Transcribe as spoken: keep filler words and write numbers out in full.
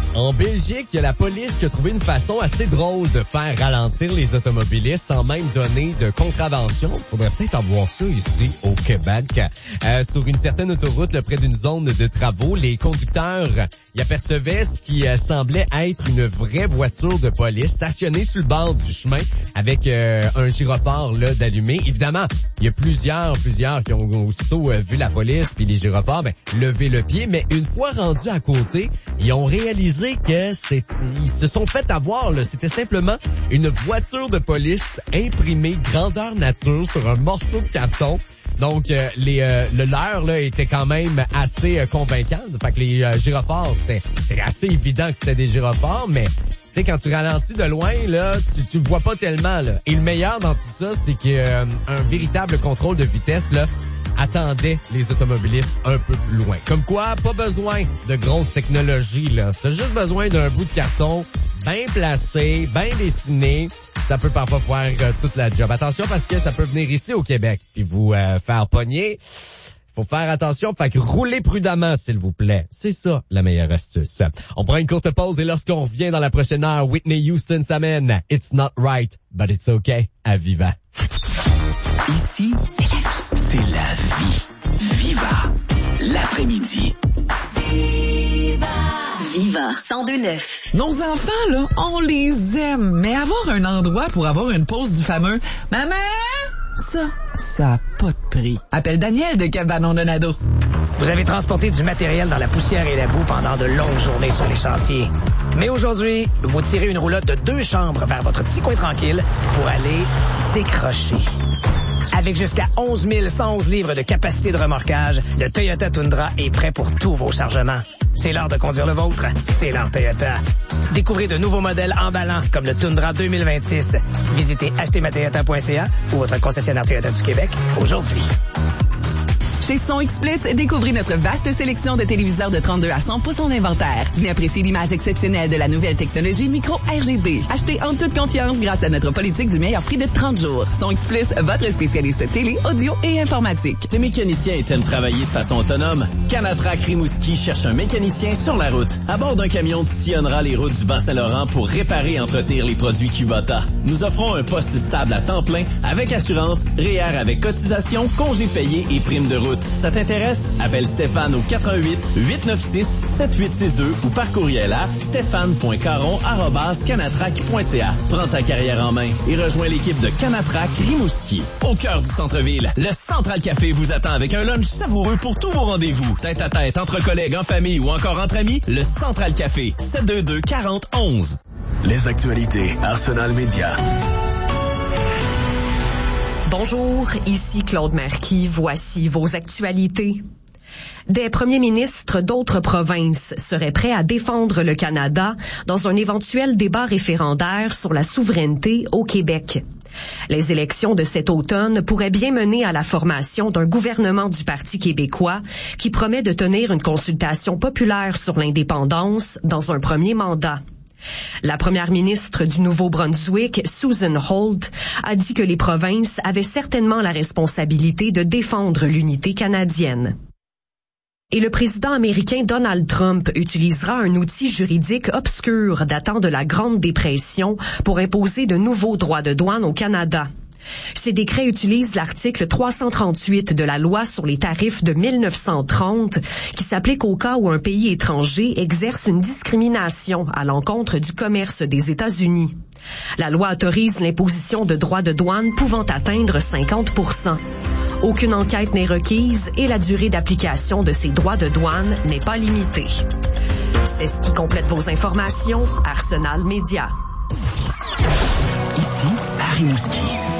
En Belgique, il y a la police qui a trouvé une façon assez drôle de faire ralentir les automobilistes sans même donner de contravention. Il faudrait peut-être avoir ça ici au Québec. Euh, sur une certaine autoroute, là, près d'une zone de travaux, les conducteurs y apercevaient ce qui euh, semblait être une vraie voiture de police stationnée sur le bord du chemin avec euh, un gyrophare là d'allumé. Évidemment, il y a plusieurs, plusieurs qui ont aussitôt euh, vu la police puis les gyrophares, ben, lever le pied. Mais une fois rendus à côté, ils ont réalisé que c'est, ils se sont fait avoir, là. C'était simplement une voiture de police imprimée grandeur nature sur un morceau de carton. Donc, euh, les, euh, le leur, là, était quand même assez euh, convaincant. Fait que les euh, gyrophares, c'était, c'était assez évident que c'était des gyrophares, mais tu sais, quand tu ralentis de loin, là, tu, tu vois pas tellement, là. Et le meilleur dans tout ça, c'est qu'il y a euh, un véritable contrôle de vitesse, là, attendait les automobilistes un peu plus loin. Comme quoi, pas besoin de grosse technologie, là. T'as juste besoin d'un bout de carton bien placé, bien dessiné. Ça peut parfois faire euh, toute la job. Attention parce que ça peut venir ici au Québec puis vous euh, faire pogner. Faut faire attention, fait que roulez prudemment, s'il vous plaît. C'est ça, la meilleure astuce. On prend une courte pause et lorsqu'on revient dans la prochaine heure, Whitney Houston s'amène It's Not Right, but It's Okay à Viva. Ici, c'est la vie. Viva, l'après-midi. Viva! Viva cent deux neuf. Nos enfants, là, on les aime, mais avoir un endroit pour avoir une pause du fameux « Maman! » Ça, ça n'a pas de prix. Appelle Daniel de Cabanon Donado. Vous avez transporté du matériel dans la poussière et la boue pendant de longues journées sur les chantiers. Mais aujourd'hui, vous tirez une roulotte de deux chambres vers votre petit coin tranquille pour aller décrocher. Avec jusqu'à onze mille cent onze livres de capacité de remorquage, le Toyota Tundra est prêt pour tous vos chargements. C'est l'heure de conduire le vôtre. C'est l'heure Toyota. Découvrez de nouveaux modèles emballants comme le Tundra deux mille vingt-six. Visitez acheter ma toyota point c a ou votre concessionnaire Toyota du Québec aujourd'hui. Chez Son Express, découvrez notre vaste sélection de téléviseurs de trente-deux à cent pouces en inventaire. Venez apprécier l'image exceptionnelle de la nouvelle technologie micro R G B. Achetez en toute confiance grâce à notre politique du meilleur prix de trente jours. Son Express, votre spécialiste télé, audio et informatique. Les mécaniciens aiment travailler de façon autonome. Canatrac Rimouski cherche un mécanicien sur la route. À bord d'un camion, tu sillonneras les routes du Bas-Saint-Laurent pour réparer et entretenir les produits Kubota. Nous offrons un poste stable à temps plein avec assurance, R E E R avec cotisation, congés payés et primes de route. Ça t'intéresse? Appelle Stéphane au quatre un huit, huit neuf six, sept huit six deux ou par courriel à stéphane point caron arobase canatrac point c a. Prends ta carrière en main et rejoins l'équipe de Canatrac Rimouski. Au cœur du centre-ville, le Central Café vous attend avec un lunch savoureux pour tous vos rendez-vous. Tête à tête, entre collègues, en famille ou encore entre amis, le Central Café, sept deux deux, quarante, onze. Les actualités Arsenal Média. Bonjour, ici Claude Marquis. Voici vos actualités. Des premiers ministres d'autres provinces seraient prêts à défendre le Canada dans un éventuel débat référendaire sur la souveraineté au Québec. Les élections de cet automne pourraient bien mener à la formation d'un gouvernement du Parti québécois qui promet de tenir une consultation populaire sur l'indépendance dans un premier mandat. La première ministre du Nouveau-Brunswick, Susan Holt, a dit que les provinces avaient certainement la responsabilité de défendre l'unité canadienne. Et le président américain Donald Trump utilisera un outil juridique obscur datant de la Grande Dépression pour imposer de nouveaux droits de douane au Canada. Ces décrets utilisent l'article trois cent trente-huit de la loi sur les tarifs de mille neuf cent trente qui s'applique au cas où un pays étranger exerce une discrimination à l'encontre du commerce des États-Unis. La loi autorise l'imposition de droits de douane pouvant atteindre cinquante pour cent. Aucune enquête n'est requise et la durée d'application de ces droits de douane n'est pas limitée. C'est ce qui complète vos informations. Arsenal Média. Ici, à Rimouski.